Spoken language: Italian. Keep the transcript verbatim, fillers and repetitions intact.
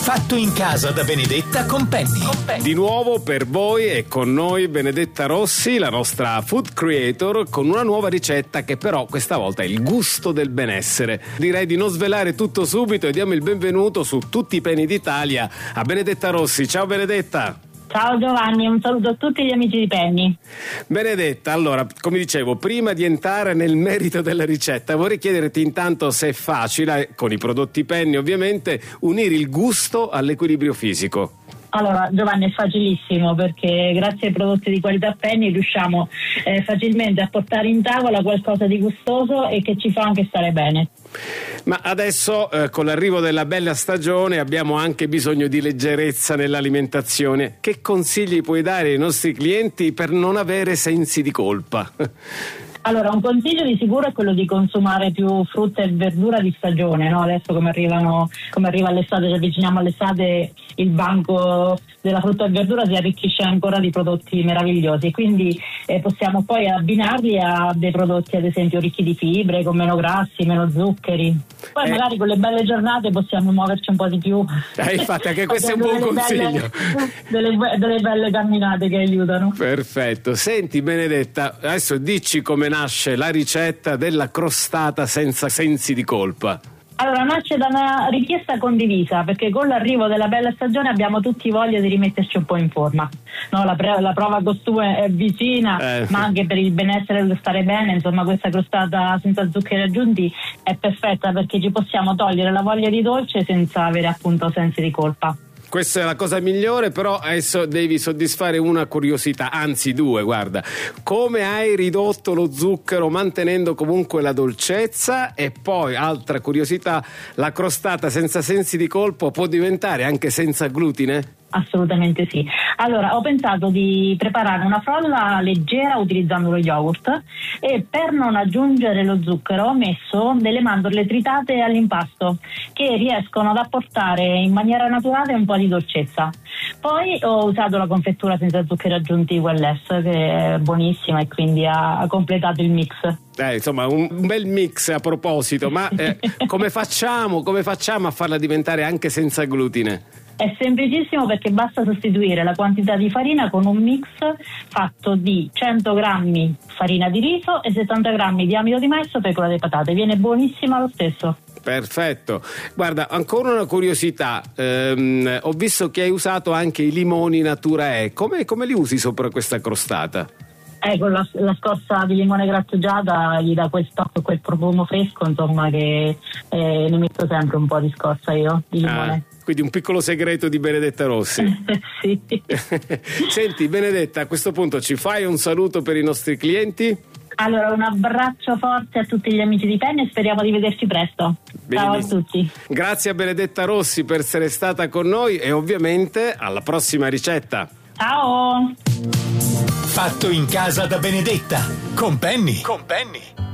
Fatto in casa da Benedetta con Penny. Di nuovo per voi e con noi Benedetta Rossi, la nostra food creator, con una nuova ricetta che però questa volta è il gusto del benessere. Direi di non svelare tutto subito e diamo il benvenuto su tutti i Penny d'Italia a Benedetta Rossi. Ciao Benedetta! Ciao Giovanni, un saluto a tutti gli amici di Penny. Benedetta, allora, come dicevo, prima di entrare nel merito della ricetta, vorrei chiederti intanto se è facile, con i prodotti Penny ovviamente, unire il gusto all'equilibrio fisico. Allora Giovanni, è facilissimo, perché grazie ai prodotti di qualità Penny riusciamo eh, facilmente a portare in tavola qualcosa di gustoso e che ci fa anche stare bene. Ma adesso eh, con l'arrivo della bella stagione abbiamo anche bisogno di leggerezza nell'alimentazione. Che consigli puoi dare ai nostri clienti per non avere sensi di colpa? Allora, un consiglio di sicuro è quello di consumare più frutta e verdura di stagione, no? Adesso come arrivano, come arriva l'estate, ci avviciniamo all'estate, il banco della frutta e verdura si arricchisce ancora di prodotti meravigliosi, quindi eh, possiamo poi abbinarli a dei prodotti ad esempio ricchi di fibre, con meno grassi, meno zuccheri. Poi eh. magari con le belle giornate possiamo muoverci un po' di più. Eh, infatti anche questo è un buon consiglio. Belle, delle, delle belle camminate che aiutano. Perfetto. Senti Benedetta, adesso dici come nasce la ricetta della crostata senza sensi di colpa. Allora, nasce da una richiesta condivisa, perché con l'arrivo della bella stagione abbiamo tutti voglia di rimetterci un po' in forma, no, la, pre- la prova costume è vicina, eh. ma anche per il benessere del stare bene, insomma questa crostata senza zuccheri aggiunti è perfetta, perché ci possiamo togliere la voglia di dolce senza avere appunto sensi di colpa. Questa è la cosa migliore, però adesso devi soddisfare una curiosità, anzi due, guarda. Come hai ridotto lo zucchero mantenendo comunque la dolcezza? E poi, altra curiosità, la crostata senza sensi di colpo può diventare anche senza glutine? Assolutamente sì. Allora, ho pensato di preparare una frolla leggera utilizzando lo yogurt e per non aggiungere lo zucchero ho messo delle mandorle tritate all'impasto che riescono ad apportare in maniera naturale un po' di dolcezza. Poi ho usato la confettura senza zuccheri aggiunti Welless, che è buonissima e quindi ha completato il mix. Eh, insomma, un bel mix a proposito, ma eh, come facciamo, come facciamo a farla diventare anche senza glutine? È semplicissimo, perché basta sostituire la quantità di farina con un mix fatto di cento grammi farina di riso e settanta grammi di amido di mais o fecola di patate. Viene buonissima lo stesso. Perfetto. Guarda, ancora una curiosità. Ehm, ho visto che hai usato anche i limoni Natura E. Come, come li usi sopra questa crostata? Ecco, la, la scorza di limone grattugiata gli dà quel tocco, quel profumo fresco, insomma, che eh, ne metto sempre un po' di scorza io, di limone. Ah, quindi un piccolo segreto di Benedetta Rossi. Sì. Senti Benedetta, a questo punto ci fai un saluto per i nostri clienti? Allora, un abbraccio forte a tutti gli amici di Penny e speriamo di vederci presto. Ciao a tutti. Grazie a Benedetta Rossi per essere stata con noi e ovviamente alla prossima ricetta. Ciao! Fatto in casa da Benedetta con Penny. Con Penny.